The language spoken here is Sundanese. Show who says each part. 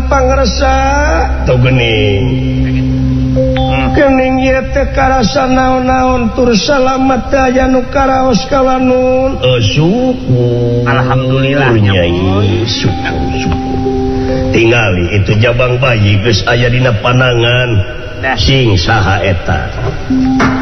Speaker 1: pangresa tuh gening ieu teh karasa naon-naon tur salamet aya nu karaos kawanun syukur
Speaker 2: alhamdulillah
Speaker 1: nyai syukur tingali itu jabang bayi geus aya dina panangan sing saha eta